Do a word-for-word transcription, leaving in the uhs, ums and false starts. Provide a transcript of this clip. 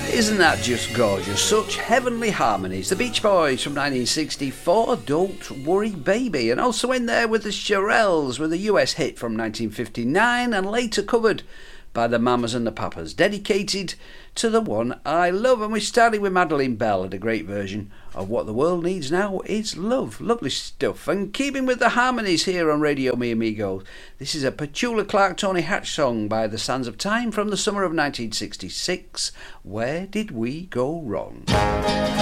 Isn't that just gorgeous? Such heavenly harmonies. The Beach Boys from nineteen sixty-four, Don't Worry Baby. And also in there with the Shirelles with a U S hit from nineteen fifty-nine and later covered by the Mamas and the Papas, dedicated to the one I love. And we started with Madeline Bell and a great version of What the World Needs Now Is Love. Lovely stuff. And keeping with the harmonies here on Radio Mi Amigo, this is a Petula Clark Tony Hatch song by the Sands of Time from the summer of nineteen sixty-six. Where Did We Go Wrong?